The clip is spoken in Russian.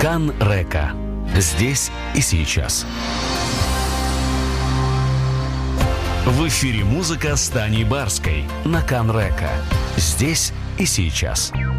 Кан-Река. Здесь и сейчас. В эфире музыка с Таней Барской на Кан-Река. Здесь и сейчас.